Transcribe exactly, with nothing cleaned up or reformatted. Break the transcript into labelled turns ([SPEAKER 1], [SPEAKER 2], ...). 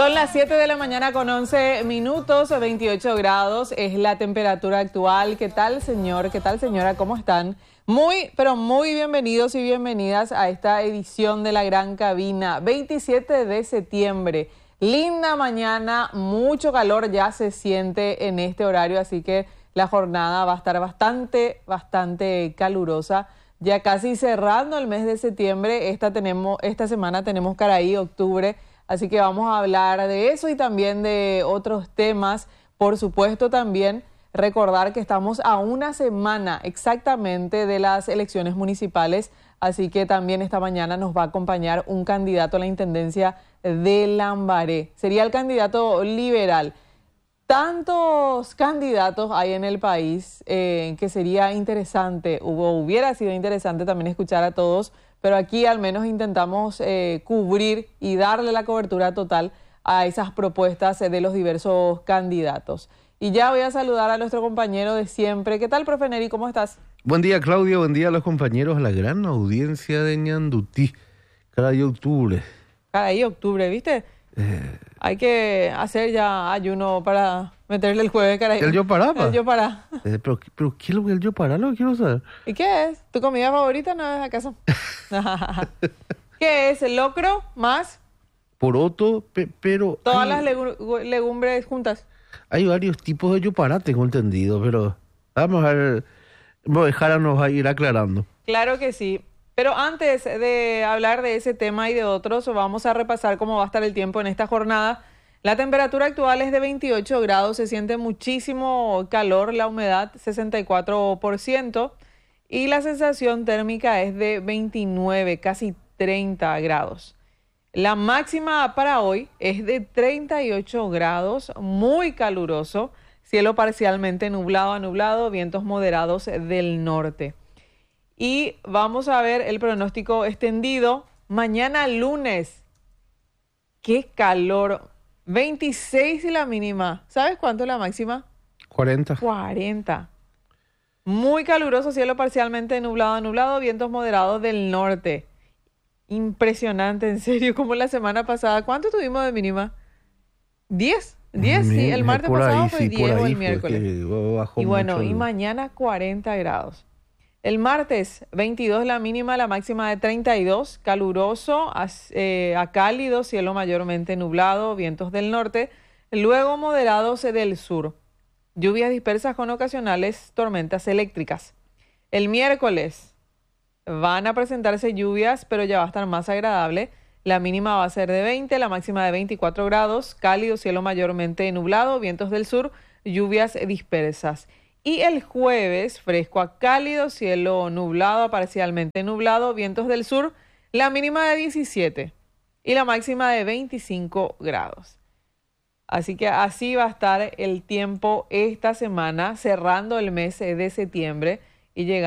[SPEAKER 1] Son las siete de la mañana con once minutos, veintiocho grados es la temperatura actual. ¿Qué tal, señor? ¿Qué tal, señora? ¿Cómo están? Muy, pero muy bienvenidos y bienvenidas a esta edición de La Gran Cabina. veintisiete de septiembre, linda mañana, mucho calor ya se siente en este horario, así que la jornada va a estar bastante, bastante calurosa. Ya casi cerrando el mes de septiembre, esta, tenemos, esta semana tenemos Caraí, octubre, así que vamos a hablar de eso y también de otros temas. Por supuesto, también recordar que estamos a una semana exactamente de las elecciones municipales, así que también esta mañana nos va a acompañar un candidato a la intendencia de Lambaré. Sería el candidato liberal. Tantos candidatos hay en el país eh, que sería interesante, o hubiera sido interesante también escuchar a todos, pero aquí al menos intentamos eh, cubrir y darle la cobertura total a esas propuestas de los diversos candidatos. Y ya voy a saludar a nuestro compañero de siempre. ¿Qué tal, profe Neri? ¿Cómo estás?
[SPEAKER 2] Buen día, Claudia. Buen día a los compañeros, a la gran audiencia de Ñandutí. Caraí, octubre.
[SPEAKER 1] Caraí, octubre, ¿viste? Eh... Hay que hacer ya ayuno para meterle el jueves, Caraí.
[SPEAKER 2] ¿El yo pará?
[SPEAKER 1] El yo pará.
[SPEAKER 2] Eh, pero, pero, ¿qué es lo que el yo pará? Lo que quiero saber.
[SPEAKER 1] ¿Y qué es? ¿Tu comida favorita no es acaso? ¿Qué es? ¿El locro más?
[SPEAKER 2] Poroto, pe, pero...
[SPEAKER 1] Todas
[SPEAKER 2] hay,
[SPEAKER 1] las legu legumbres juntas.
[SPEAKER 2] Hay varios tipos de yo pará, tengo entendido, pero vamos a ver, vamos a dejarnos a ir aclarando.
[SPEAKER 1] Claro que sí. Pero antes de hablar de ese tema y de otros, vamos a repasar cómo va a estar el tiempo en esta jornada. La temperatura actual es de veintiocho grados, se siente muchísimo calor, la humedad sesenta y cuatro por ciento y la sensación térmica es de veintinueve, casi treinta grados. La máxima para hoy es de treinta y ocho grados, muy caluroso, cielo parcialmente nublado a nublado, vientos moderados del norte. Y vamos a ver el pronóstico extendido. Mañana lunes, qué calor, veintiséis y la mínima. ¿Sabes cuánto es la máxima?
[SPEAKER 2] cuarenta.
[SPEAKER 1] cuarenta. Muy caluroso, cielo parcialmente nublado a nublado, vientos moderados del norte. Impresionante, en serio, como la semana pasada. ¿Cuánto tuvimos de mínima? diez. diez, sí, el martes pasado fue diez o el miércoles. Y bueno, y mañana cuarenta grados. El martes, veintidós la mínima, la máxima de treinta y dos, caluroso a, eh, a cálido, cielo mayormente nublado, vientos del norte, luego moderados del sur. Lluvias dispersas con ocasionales tormentas eléctricas. El miércoles van a presentarse lluvias, pero ya va a estar más agradable. La mínima va a ser de veinte, la máxima de veinticuatro grados, cálido, cielo mayormente nublado, vientos del sur, lluvias dispersas. Y el jueves, fresco a cálido, cielo nublado a parcialmente nublado, vientos del sur, la mínima de diecisiete y la máxima de veinticinco grados. Así que así va a estar el tiempo esta semana, cerrando el mes de septiembre y llegando